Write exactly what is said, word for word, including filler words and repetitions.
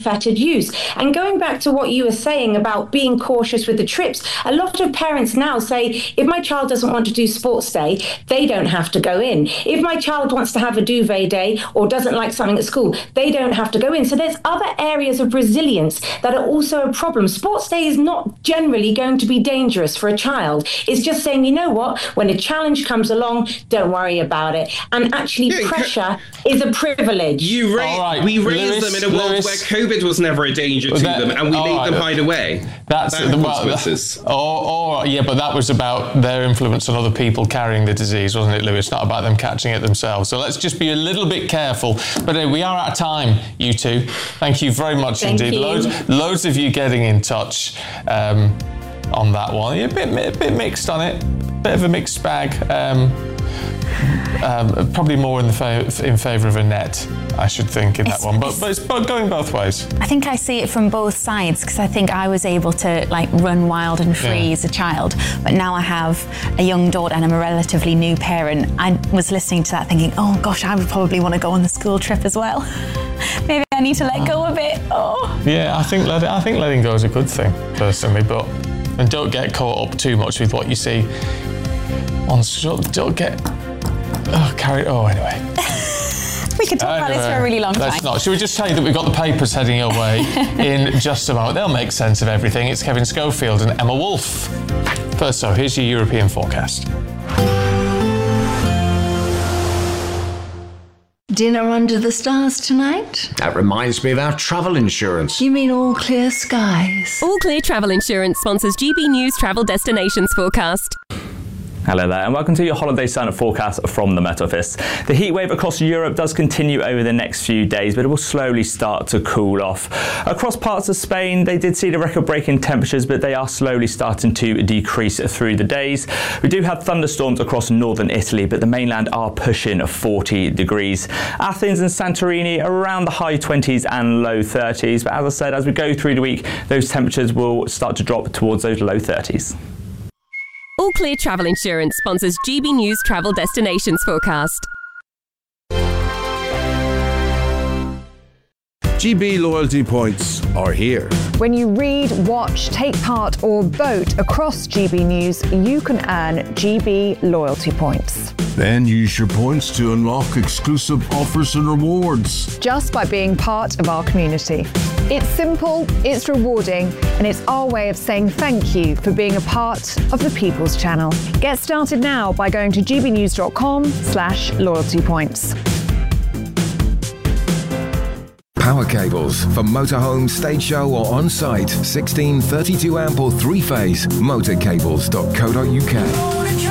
unfettered use. And going back to what you were saying about being cautious with the trips, a lot of parents now say, if my child doesn't want to do sports day, they don't have to go in. If my child wants to have a duvet day or doesn't like something at school, they don't have to go in. So there's other areas of resilience that are also a problem. Sports day is not generally going to be dangerous for a child. It's just saying, you know what, when a challenge comes along, don't worry about it. And actually, yeah, pressure is a privilege. You ra- right. We raised Lewis, them in a world Lewis. where COVID was never a danger to that, them, and we made right. them hide away. That's that the well, or, or yeah, but that was about their influence on other people carrying the disease, wasn't it, Lewis? Not about them catching it themselves. So let's just be a little bit careful. But anyway, we are out of time, you two. Thank you very much Thank indeed. you. Loads, loads of you getting in touch um, on that one. You're a bit, a bit mixed on it. Bit of a mixed bag. Um, um, probably more in the fa- in favour of Annette, I should think, in it's, that one. But, but it's going both ways. I think I see it from both sides, because I think I was able to like run wild and free yeah. as a child, but now I have a young daughter and I'm a relatively new parent. I was listening to that thinking, oh gosh, I would probably want to go on the school trip as well. Maybe I need to let go a bit. Oh. Yeah, I think let, I think letting go is a good thing, personally, but and don't get caught up too much with what you see on. Don't get oh, carried. Oh, anyway. We could talk about this for a really long Let's time. not. Should we just tell you that we've got the papers heading your way in just a moment? They'll make sense of everything. It's Kevin Schofield and Emma Wolfe. First, so here's your European forecast. Dinner under the stars tonight? That reminds me of our travel insurance. You mean all clear skies? All Clear Travel Insurance sponsors G B News Travel Destinations forecast. Hello there and welcome to your holiday sun forecast from the Met Office. The heat wave across Europe does continue over the next few days, but it will slowly start to cool off. Across parts of Spain, they did see the record-breaking temperatures, but they are slowly starting to decrease through the days. We do have thunderstorms across northern Italy, but the mainland are pushing forty degrees. Athens and Santorini around the high twenties and low thirties, but as I said, as we go through the week, those temperatures will start to drop towards those low thirties. All Clear Travel Insurance sponsors G B News Travel Destinations forecast. G B loyalty points are here. When you read, watch, take part or vote across G B News, you can earn G B loyalty points. Then use your points to unlock exclusive offers and rewards. Just by being part of our community. It's simple, it's rewarding, and it's our way of saying thank you for being a part of the People's Channel. Get started now by going to gbnews.com slash loyalty points. Power cables for motorhome, stage show or on-site. sixteen thirty-two amp or three-phase. motorcables dot co dot uk.